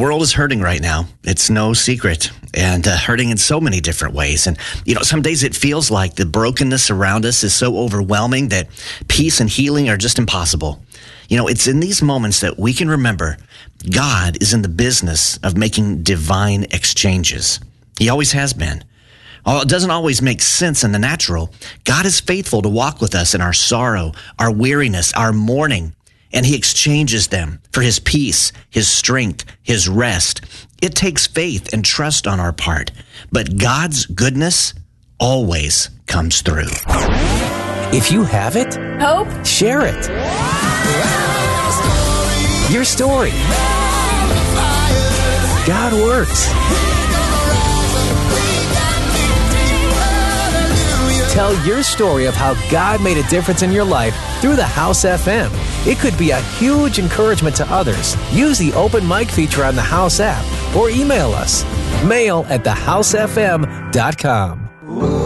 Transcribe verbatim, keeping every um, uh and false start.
world is hurting right now. It's no secret, and uh, hurting in so many different ways. And, you know, some days it feels like the brokenness around us is so overwhelming that peace and healing are just impossible. You know, it's in these moments that we can remember God is in the business of making divine exchanges. He always has been. Although it doesn't always make sense in the natural, God is faithful to walk with us in our sorrow, our weariness, our mourning, and he exchanges them for his peace, his strength, his rest. It takes faith and trust on our part, but God's goodness always comes through. If you have it, hope, share it. Your story. God works. Tell your story of how God made a difference in your life through the House F M. It could be a huge encouragement to others. Use the open mic feature on the House app or email us. Mail at the house f m dot com.